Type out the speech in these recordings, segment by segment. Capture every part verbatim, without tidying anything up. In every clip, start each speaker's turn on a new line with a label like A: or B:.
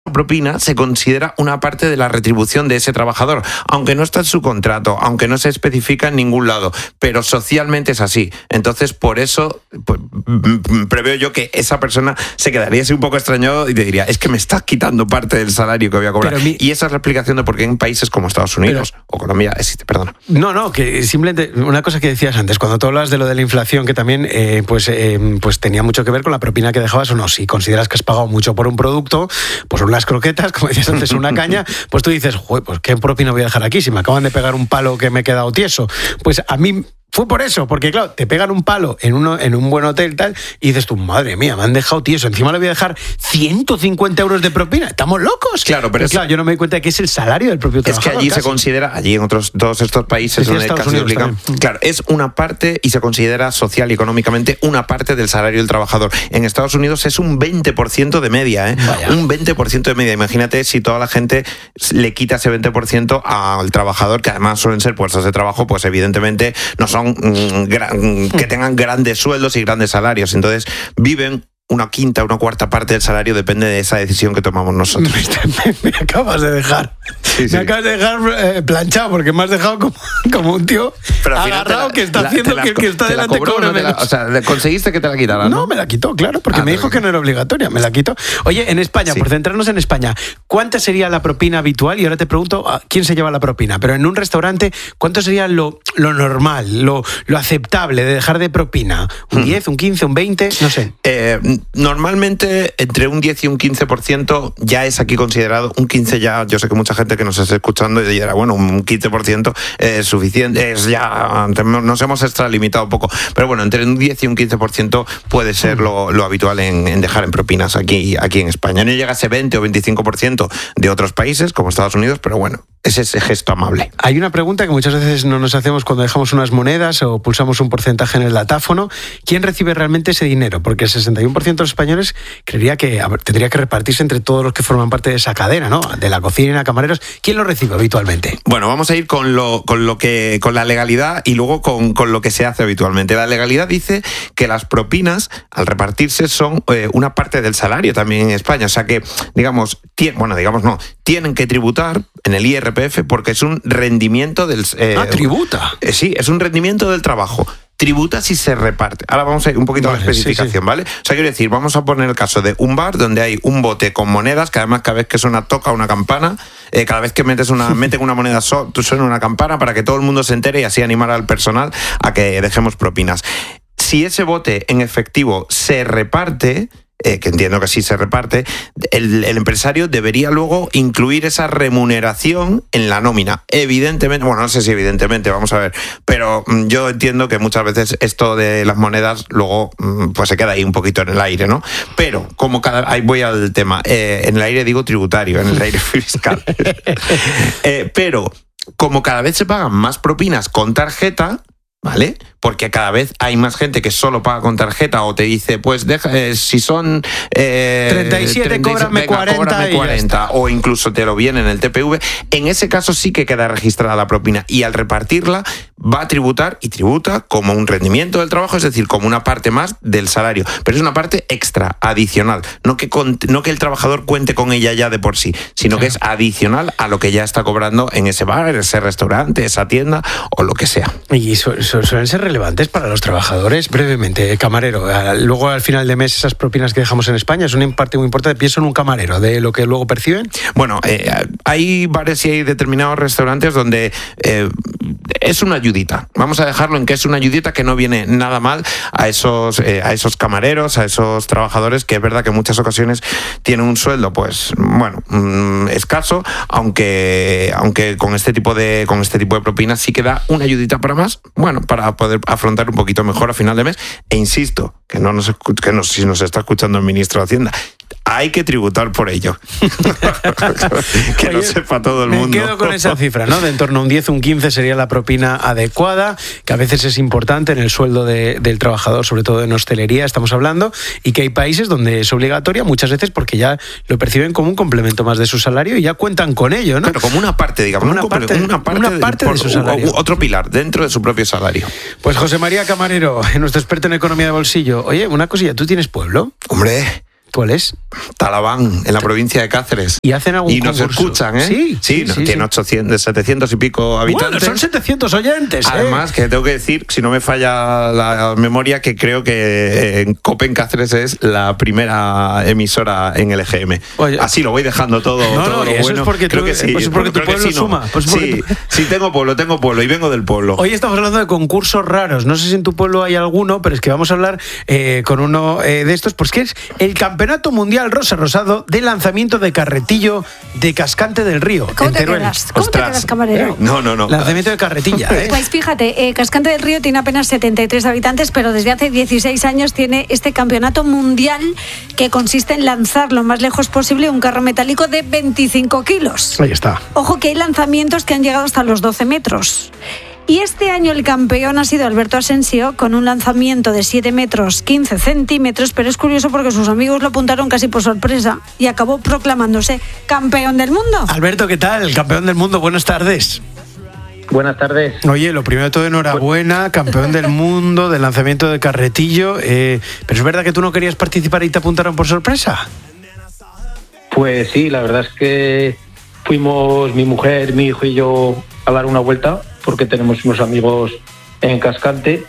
A: propina se considera una parte de la retribución de ese trabajador, aunque no está en su contrato, aunque no se especifica en ningún lado, pero socialmente es así. Entonces, por eso pues, preveo yo que esa persona se quedaría así un poco extrañado y te diría, es que me estás quitando parte del salario que voy a cobrar. Mi... Y esa es la explicación de por qué en países como Estados Unidos pero... o Colombia existe, perdona.
B: No, no, que simplemente una cosa que decías antes, cuando tú hablas de lo de la inflación, que también eh, pues, eh, pues tenía mucho que ver con la propina que dejabas o no. Si consideras que has pagado mucho por un producto, pues unas croquetas, como decías antes, una caña, pues tú dices, joder, pues qué propina voy a dejar aquí si me acaban de pegar un palo que me he quedado tieso. Pues a mí fue por eso, porque claro, te pegan un palo en, uno, en un buen hotel tal, y dices tú, madre mía, me han dejado tieso, encima le voy a dejar ciento cincuenta euros de propina, ¿estamos locos?
A: Claro, pero, pero es,
B: claro, yo no me doy cuenta de que es el salario del propio trabajador.
A: Es que allí
B: casi.
A: se considera, allí en otros todos estos países
B: sí,
A: donde
B: Estados
A: casi
B: Unidos
A: obligan, claro, es una parte y se considera social y económicamente una parte del salario del trabajador. En Estados Unidos es un veinte por ciento de media, ¿eh? Un veinte por ciento de media. Imagínate si toda la gente le quita ese veinte por ciento al trabajador, que además suelen ser puestos de trabajo, pues evidentemente no son mmm, que tengan grandes sueldos y grandes salarios. Entonces viven una quinta, una cuarta parte del salario, depende de esa decisión que tomamos nosotros.
B: Me, me acabas de dejar. Sí, sí. Me acabas de dejar eh, planchado, porque me has dejado como, como un tío pero agarrado la, que está la, haciendo la, que el que está delante cobre menos.
A: O sea, ¿conseguiste que te la quitara? No,
B: no me la quitó, claro, porque ah, me dijo que no era obligatoria, me la quitó. Oye, en España, sí. por centrarnos en España, ¿cuánta sería la propina habitual? Y ahora te pregunto, ¿quién se lleva la propina? Pero en un restaurante, ¿cuánto sería lo, lo normal, lo, lo aceptable de dejar de propina? ¿Un hmm. diez, un quince, un veinte? No sé.
A: Eh... Normalmente entre un diez y un quince por ciento ya es aquí considerado, un quince ya, yo sé que mucha gente que nos está escuchando y dirá, bueno, un quince por ciento es suficiente, es ya, nos hemos extralimitado un poco, pero bueno, entre un diez y un quince por ciento puede ser lo, lo habitual en, en dejar en propinas aquí, aquí en España. No llega a ese veinte o veinticinco por ciento de otros países como Estados Unidos, pero bueno, es ese gesto amable.
B: Hay una pregunta que muchas veces no nos hacemos cuando dejamos unas monedas o pulsamos un porcentaje en el datáfono. ¿Quién recibe realmente ese dinero? Porque el sesenta y uno por ciento de los españoles creería que a ver, tendría que repartirse entre todos los que forman parte de esa cadena, ¿no? De la cocina, camareros. ¿Quién lo recibe habitualmente?
A: Bueno, vamos a ir con lo, con lo que, con la legalidad y luego con, con lo que se hace habitualmente. La legalidad dice que las propinas, al repartirse, son eh, una parte del salario también en España. O sea que, digamos, tien, bueno, digamos no, tienen que tributar en el I R P F porque es un rendimiento del...
B: Eh, ah, tributa.
A: Eh, sí, es un rendimiento del trabajo. Tributa si se reparte. Ahora vamos a ir un poquito vale, a la especificación, sí, sí. ¿vale? O sea, quiero decir, vamos a poner el caso de un bar donde hay un bote con monedas, que además cada vez que suena toca una campana, eh, cada vez que metes una, meten una moneda so, suena una campana para que todo el mundo se entere y así animar al personal a que dejemos propinas. Si ese bote en efectivo se reparte... Eh, que entiendo que sí se reparte, el, el empresario debería luego incluir esa remuneración en la nómina. Evidentemente, bueno, no sé si evidentemente, vamos a ver, pero mm, yo entiendo que muchas veces esto de las monedas luego mm, pues se queda ahí un poquito en el aire, ¿no? Pero, como cada... Ahí voy al tema. Eh, en el aire digo tributario, en el aire fiscal. eh, pero, como cada vez se pagan más propinas con tarjeta... ¿Vale? Porque cada vez hay más gente que solo paga con tarjeta o te dice, pues deja, eh, si son eh,
B: treinta y siete, cóbrame cuarenta,
A: cóbrame cuarenta o incluso te lo viene en el T P V. En ese caso sí que queda registrada la propina y al repartirla va a tributar y tributa como un rendimiento del trabajo, es decir, como una parte más del salario. Pero es una parte extra, adicional. No que, con, no que el trabajador cuente con ella ya de por sí, sino claro. que es adicional a lo que ya está cobrando en ese bar, ese restaurante, esa tienda o lo que sea.
B: Y eso, eso suelen ser relevantes para los trabajadores. Brevemente, camarero, luego al final de mes esas propinas que dejamos en España es una parte muy importante. Pienso en un camarero, de lo que luego perciben.
A: Bueno, eh, hay bares y hay determinados restaurantes donde eh, es una ayudita. Vamos a dejarlo en que es una ayudita que no viene nada mal a esos, eh, a esos camareros, a esos trabajadores, que es verdad que en muchas ocasiones tienen un sueldo, pues, bueno, mmm, escaso, aunque, aunque con este tipo de, con este tipo de propinas sí que da una ayudita para más, bueno, para poder afrontar un poquito mejor a final de mes. E insisto, que no nos que nos, si nos está escuchando el ministro de Hacienda, hay que tributar por ello. que Oye, lo sepa todo el
B: me
A: mundo.
B: Me quedo con esa cifra, ¿no? De en torno a un diez, un quince sería la propina adecuada, que a veces es importante en el sueldo de, del trabajador, sobre todo en hostelería estamos hablando, y que hay países donde es obligatoria muchas veces porque ya lo perciben como un complemento más de su salario y ya cuentan con ello, ¿no?
A: Pero como una parte, digamos,
B: una,
A: un
B: parte,
A: una parte,
B: una parte de, de su salario.
A: Otro pilar dentro de su propio salario.
B: Pues José María Camarero, nuestro experto en economía de bolsillo. Oye, una cosilla, ¿tú tienes pueblo?
A: Hombre...
B: ¿Cuál es?
A: Talaván, en la provincia de Cáceres.
B: ¿Y hacen algún
A: Y nos
B: concurso?
A: escuchan, ¿eh?
B: Sí,
A: sí,
B: sí,
A: no,
B: sí,
A: tiene
B: sí.
A: ochocientos, setecientos y pico habitantes.
B: Bueno, son setecientos oyentes, ¿eh?
A: Además, que tengo que decir, si no me falla la memoria, que creo que en Copen Cáceres es la primera emisora en el E G M.
B: Oye,
A: Así lo voy dejando todo,
B: no,
A: todo
B: no,
A: lo
B: eso
A: bueno.
B: es porque
A: creo
B: tú-
A: que sí.
B: pues es porque
A: creo
B: tu
A: que
B: pueblo
A: sí, no.
B: suma, pues porque
A: sí,
B: tú-
A: sí, tengo pueblo, tengo pueblo y vengo del pueblo.
B: Hoy estamos hablando de concursos raros. No sé si en tu pueblo hay alguno, pero es que vamos a hablar eh, con uno eh, de estos, pues que es el Campeonato Mundial Rosa Rosado de lanzamiento de carretillo de Cascante del Río.
C: ¿Cómo
B: en
C: te
B: Teruel.
C: quedas? ¿Cómo
A: Ostras.
C: te quedas, camarero?
A: No, no, no.
B: Lanzamiento de carretilla, ¿eh?
C: Pues fíjate, eh, Cascante del Río tiene apenas setenta y tres habitantes, pero desde hace dieciséis años tiene este campeonato mundial que consiste en lanzar lo más lejos posible un carro metálico de veinticinco kilos.
B: Ahí está.
C: Ojo que hay lanzamientos que han llegado hasta los doce metros. Y este año el campeón ha sido Alberto Asensio con un lanzamiento de siete metros quince centímetros, pero es curioso porque sus amigos lo apuntaron casi por sorpresa y acabó proclamándose campeón del mundo.
B: Alberto, ¿qué tal? Campeón del mundo, buenas tardes.
D: Buenas tardes.
B: Oye, lo primero de todo, enhorabuena, campeón del mundo de lanzamiento de carretillo. Eh, pero es verdad que tú no querías participar y te apuntaron por sorpresa.
D: Pues sí, la verdad es que fuimos mi mujer, mi hijo y yo a dar una vuelta porque tenemos unos amigos en Cascante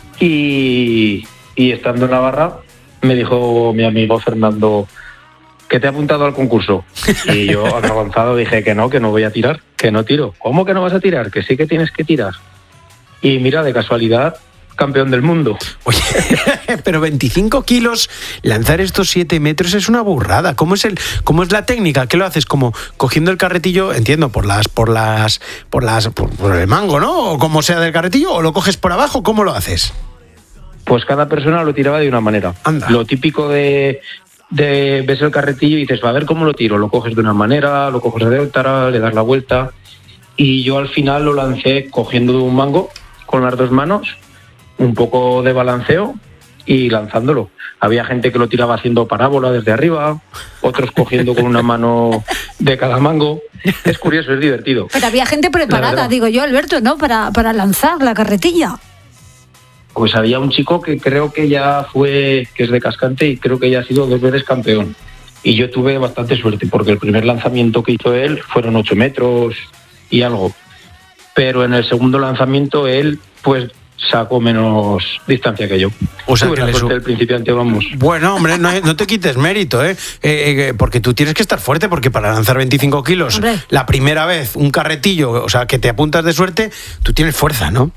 D: y, y estando en Navarra me dijo mi amigo Fernando que te ha apuntado al concurso y yo avanzado dije que no, que no voy a tirar, que no tiro. ¿Cómo que no vas a tirar? Que sí que tienes que tirar. Y mira, de casualidad, campeón del mundo.
B: Oye, pero veinticinco kilos, lanzar estos siete metros es una burrada. ¿Cómo es el, cómo es la técnica? ¿Qué lo haces? Como cogiendo el carretillo, entiendo, por las, por las, por las, por, por el mango, ¿no? O como sea del carretillo, o lo coges por abajo, ¿cómo lo haces?
D: Pues cada persona lo tiraba de una manera.
B: Anda.
D: Lo típico de, de ves el carretillo y dices, va a ver cómo lo tiro. Lo coges de una manera, lo coges de otra, le das la vuelta. Y yo al final lo lancé cogiendo de un mango con las dos manos, un poco de balanceo y lanzándolo. Había gente que lo tiraba haciendo parábola desde arriba, otros cogiendo con una mano de cada mango. Es curioso, es divertido.
C: Pero había gente
D: La
C: preparada,
D: verdad.
C: digo yo, Alberto, ¿no? Para, para lanzar la carretilla.
D: Pues había un chico que creo que ya fue, que es de Cascante y creo que ya ha sido dos veces campeón. Y yo tuve bastante suerte porque el primer lanzamiento que hizo él fueron ocho metros y algo. Pero en el segundo lanzamiento él pues sacó menos distancia que yo.
B: O sea,
D: Tuve
B: que
D: la
B: le
D: suerte
B: su-
D: del principiante, vamos.
B: Bueno, hombre, no, no te quites mérito, ¿eh? Eh, eh, Porque tú tienes que estar fuerte, porque para lanzar veinticinco kilos
C: Hombre.
B: la primera vez, un carretillo, o sea, que te apuntas de suerte, tú tienes fuerza, ¿no?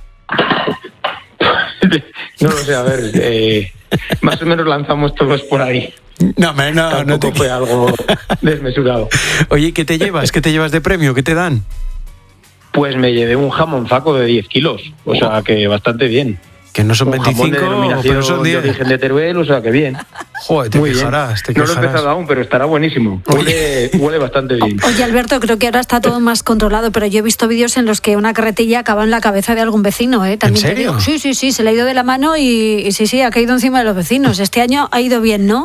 D: No lo sé, a ver, eh, más o menos lanzamos todos por ahí.
B: No, hombre, no, no
D: Tampoco
B: te...
D: fue algo desmesurado.
B: Oye, ¿qué te llevas? ¿Qué te llevas de premio? ¿Qué te dan?
D: Pues me llevé un jamonzaco de diez kilos, o sea que bastante bien.
B: Que no son
D: Un jamón de
B: veinticinco,
D: denominación
B: pero son
D: de
B: diez.
D: origen de Teruel, o sea que bien.
B: Joder, te
D: Muy bien.
B: quejarás, te
D: No lo he
B: quejarás.
D: empezado aún, pero estará buenísimo. Huele, huele bastante bien.
C: Oye, Alberto, creo que ahora está todo más controlado, pero yo he visto vídeos en los que una carretilla acaba en la cabeza de algún vecino, ¿eh? También
B: ¿En
C: te digo.
B: serio?
C: Sí, sí, sí, se le ha ido de la mano y, y sí, sí, ha caído encima de los vecinos. Este año ha ido bien, ¿no?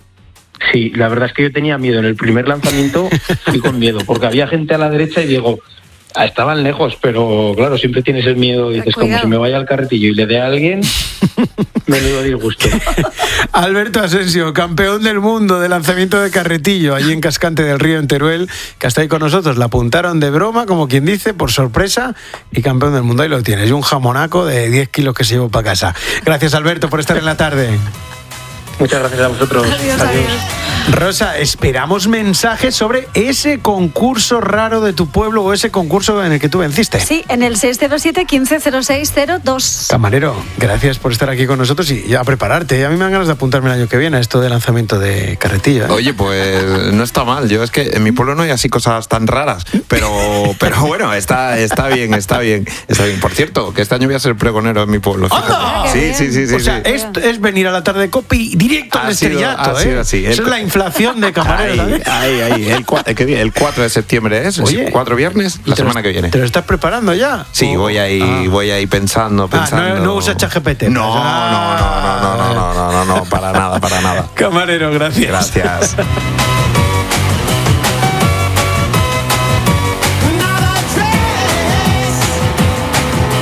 D: Sí, la verdad es que yo tenía miedo. En el primer lanzamiento fui con miedo, porque había gente a la derecha y digo, ah, estaban lejos, pero claro, siempre tienes el miedo. Dices, como
C: Cuidado.
D: se me vaya al carretillo y le dé a alguien, menudo disgusto.
B: Alberto Asensio, campeón del mundo de lanzamiento de carretillo, allí en Cascante del Río, en Teruel, que está ahí con nosotros. La apuntaron de broma, como quien dice, por sorpresa, y campeón del mundo. Ahí lo tienes, y un jamonaco de diez kilos que se llevó para casa. Gracias, Alberto, por estar en la tarde.
D: Muchas gracias a vosotros.
C: Adiós, adiós.
B: Rosa, esperamos mensajes sobre ese concurso raro de tu pueblo o ese concurso en el que tú venciste.
C: Sí, en el seis cero siete, quince cero seis cero dos.
B: Camarero, gracias por estar aquí con nosotros y ya a prepararte. A mí me dan ganas de apuntarme el año que viene a esto de lanzamiento de carretillo, ¿eh?
A: Oye, pues no está mal. Yo es que en mi pueblo no hay así cosas tan raras, pero, pero bueno, está, está bien, está bien, está bien. Por cierto, que este año voy a ser pregonero en mi pueblo. fíjate.
B: ¡Anda!
A: Sí, sí, sí, sí.
B: O sea,
A: sí.
B: esto es venir a la tarde de Cope y directo al
A: Ha sido-
B: estrellato,
A: ha
B: ¿eh?
A: sido así.
B: Eso
A: El-
B: es la inflación de camarero,
A: Ahí,
B: ¿sabes?
A: ahí, ahí. El, cua- ¿qué día? El cuatro de septiembre es.
B: Oye.
A: ¿Cuatro viernes?
B: ¿Y
A: La
B: te lo-
A: semana que viene.
B: ¿Te lo estás preparando ya?
A: Sí,
B: ¿O-
A: voy ahí,
B: Ah.
A: voy ahí pensando,
B: Ah,
A: pensando.
B: no, no usa ChatGPT, pues.
A: No,
B: Ah.
A: no, no, no, no, no, no, no, no, para nada, para nada.
B: Camarero, gracias.
A: Gracias.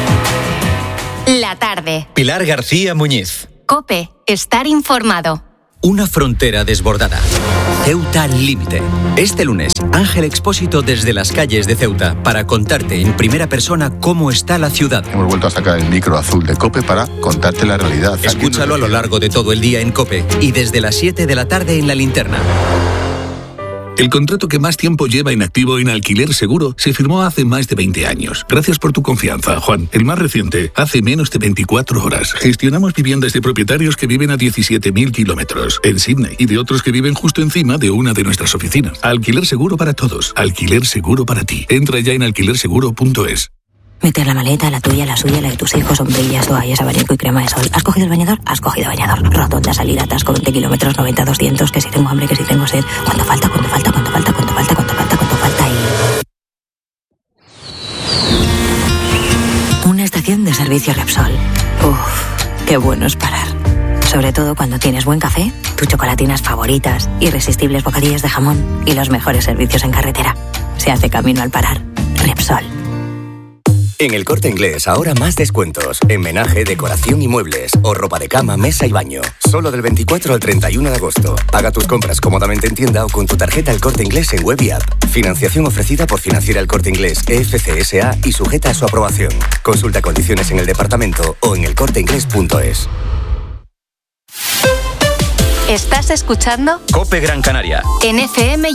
E: La tarde.
F: Pilar García Muñiz.
E: Cope, estar informado. Una frontera desbordada. Ceuta Límite. Este lunes, Ángel Expósito desde las calles de Ceuta para contarte en primera persona cómo está la ciudad.
F: Hemos vuelto a sacar el micro azul de COPE para contarte la realidad.
E: Escúchalo a lo largo de todo el día en COPE y desde las siete de la tarde en La Linterna.
G: El contrato que más tiempo lleva inactivo en Alquiler Seguro se firmó hace más de veinte años. Gracias por tu confianza, Juan. El más reciente, hace menos de veinticuatro horas. Gestionamos viviendas de propietarios que viven a diecisiete mil kilómetros en Sydney y de otros que viven justo encima de una de nuestras oficinas. Alquiler Seguro para todos. Alquiler Seguro para ti. Entra ya en alquiler seguro punto es.
H: Meter la maleta, la tuya, la suya, la de tus hijos, sombrillas, toallas, abanico y crema de sol. ¿Has cogido el bañador? Has cogido bañador. Rotonda, salida, atasco, veinte kilómetros, noventa, doscientos, que si tengo hambre, que si tengo sed. ¿Cuánto falta? ¿Cuánto falta? ¿Cuánto falta? ¿Cuánto falta? ¿Cuánto falta? ¿Cuánto falta? Y... una estación de servicio Repsol. Uff, qué bueno es parar. Sobre todo cuando tienes buen café, tus chocolatinas favoritas, irresistibles bocadillos de jamón y los mejores servicios en carretera. Se hace camino al parar. Repsol.
I: En El Corte Inglés ahora más descuentos. En menaje, decoración y muebles. O ropa de cama, mesa y baño. Solo del veinticuatro al treinta y uno de agosto. Paga tus compras cómodamente en tienda o con tu tarjeta El Corte Inglés en web y app. Financiación ofrecida por Financiera El Corte Inglés E F C S A y sujeta a su aprobación. Consulta condiciones en el departamento o en el corte inglés punto es.
J: ¿Estás escuchando?
E: COPE Gran Canaria.
J: En F M